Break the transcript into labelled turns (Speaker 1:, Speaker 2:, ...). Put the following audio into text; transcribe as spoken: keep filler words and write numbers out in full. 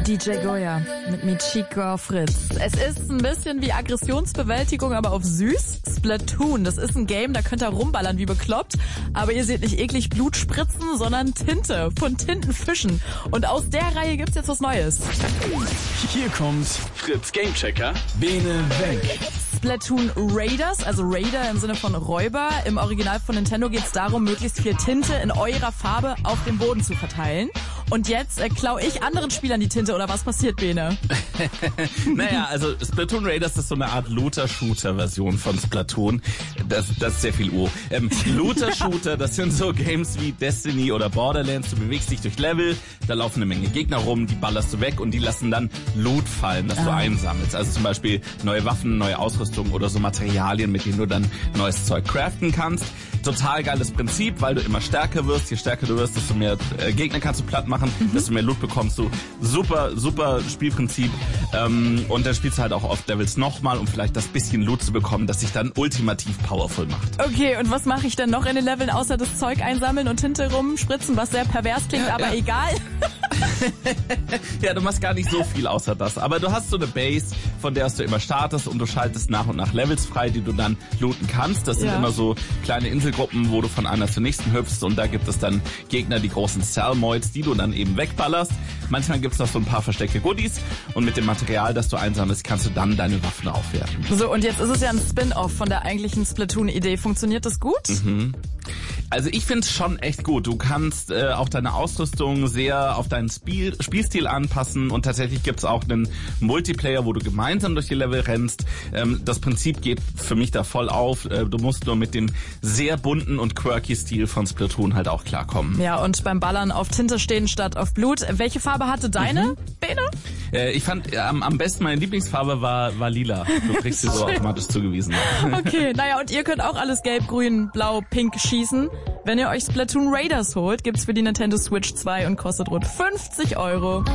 Speaker 1: D J Goya mit Michiko Fritz. Es ist ein bisschen wie Aggressionsbewältigung, aber auf süß. Splatoon, das ist ein Game, da könnt ihr rumballern wie bekloppt. Aber ihr seht nicht eklig Blut spritzen, sondern Tinte von Tintenfischen. Und aus der Reihe gibt's jetzt was Neues.
Speaker 2: Hier kommt Fritz Gamechecker, Bene weg.
Speaker 1: Splatoon Raiders, also Raider im Sinne von Räuber. Im Original von Nintendo geht es darum, möglichst viel Tinte in eurer Farbe auf dem Boden zu verteilen. Und jetzt äh, klaue ich anderen Spielern die Tinte, oder was passiert, Bene?
Speaker 3: Naja, also Splatoon Raiders ist so eine Art Looter-Shooter-Version von Splatoon. Das, das ist sehr viel U. Ähm, Looter-Shooter, das sind so Games wie Destiny oder Borderlands. Du bewegst dich durch Level, da laufen eine Menge Gegner rum, die ballerst du weg und die lassen dann Loot fallen, das ah. du einsammelst. Also zum Beispiel neue Waffen, neue Ausrüstung oder so Materialien, mit denen du dann neues Zeug craften kannst. Total geiles Prinzip, weil du immer stärker wirst. Je stärker du wirst, desto mehr äh, Gegner kannst du platt machen, mhm. desto mehr Loot bekommst du. Super, super Spielprinzip. Ähm, und dann spielst du halt auch oft Levels nochmal, um vielleicht das bisschen Loot zu bekommen, das dich dann ultimativ powerful macht.
Speaker 1: Okay, und was mache ich denn noch in den Leveln, außer das Zeug einsammeln und Tinte rumspritzen, was sehr pervers klingt,
Speaker 3: ja,
Speaker 1: aber
Speaker 3: ja.
Speaker 1: egal?
Speaker 3: Ja, du machst gar nicht so viel außer das. Aber du hast so eine Base, von der aus du immer startest und du schaltest nach und nach Levels frei, die du dann looten kannst. Das sind
Speaker 1: ja.
Speaker 3: immer so kleine Inselgruppen, wo du von einer zur nächsten hüpfst und da gibt es dann Gegner, die großen Salmoids, die du dann eben wegballerst. Manchmal gibt es noch so ein paar versteckte Goodies und mit dem Material, das du einsammelst, kannst du dann deine Waffen aufwerten.
Speaker 1: So, und jetzt ist es ja ein Spin-off von der eigentlichen Splatoon-Idee. Funktioniert das gut?
Speaker 3: Mhm. Also ich finde es schon echt gut. Du kannst äh, auch deine Ausrüstung sehr auf deinen Spiel, Spielstil anpassen und tatsächlich gibt's auch einen Multiplayer, wo du gemeinsam durch die Level rennst. Ähm, das Prinzip geht für mich da voll auf. Äh, du musst nur mit dem sehr bunten und quirky Stil von Splatoon halt auch klarkommen.
Speaker 1: Ja, und beim Ballern auf Tinte stehen statt auf Blut. Welche Farbe hatte deine, mhm. Bene?
Speaker 3: Äh, ich fand äh, am, am besten, meine Lieblingsfarbe war, war lila. Du kriegst sie so automatisch zugewiesen.
Speaker 1: Okay, naja, und ihr könnt auch alles gelb, grün, blau, pink schießen. Wenn ihr euch Splatoon Raiders holt, gibt's für die Nintendo Switch zwei und kostet rund fünfzig Euro.